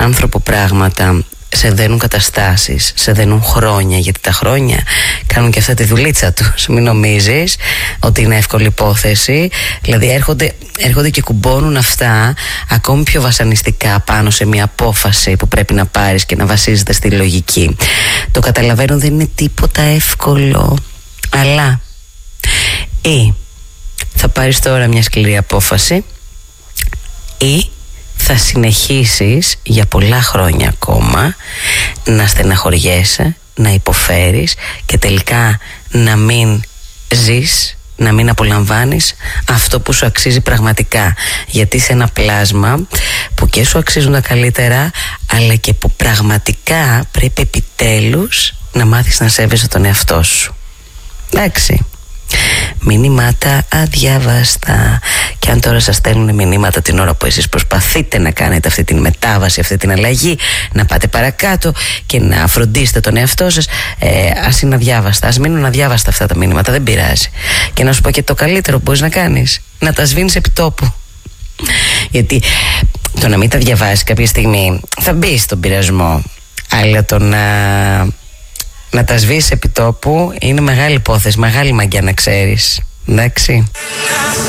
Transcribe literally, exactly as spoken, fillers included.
άνθρωπο πράγματα, σε δένουν καταστάσεις, σε δένουν χρόνια, γιατί τα χρόνια κάνουν και αυτά τη δουλίτσα τους. Μην νομίζεις ότι είναι εύκολη υπόθεση. Δηλαδή έρχονται, έρχονται και κουμπώνουν αυτά ακόμη πιο βασανιστικά πάνω σε μια απόφαση που πρέπει να πάρεις και να βασίζεται στη λογική. Το καταλαβαίνω, δεν είναι τίποτα εύκολο. Αλλά ή θα πάρεις τώρα μια σκληρή απόφαση, ή θα συνεχίσεις για πολλά χρόνια ακόμα να στεναχωριέσαι, να υποφέρεις και τελικά να μην ζεις, να μην απολαμβάνεις αυτό που σου αξίζει πραγματικά. Γιατί είσαι ένα πλάσμα που και σου αξίζουν τα καλύτερα, αλλά και που πραγματικά πρέπει επιτέλους να μάθεις να σέβεσαι τον εαυτό σου. Εντάξει. Μηνύματα αδιάβαστα. Και αν τώρα σας στέλνουν μηνύματα την ώρα που εσείς προσπαθείτε να κάνετε αυτή την μετάβαση, αυτή την αλλαγή, να πάτε παρακάτω και να φροντίσετε τον εαυτό σας, ε, ας είναι αδιάβαστα, ας μείνουν αδιάβαστα αυτά τα μηνύματα, δεν πειράζει. Και να σου πω και το καλύτερο που μπορείς να κάνεις, να τα σβήνεις επί τόπου. Γιατί το να μην τα διαβάσεις κάποια στιγμή θα μπει στον πειρασμό, αλλά το να να τα σβήσεις επί τόπου είναι μεγάλη υπόθεση, μεγάλη μαγιά, να ξέρεις. Εντάξει.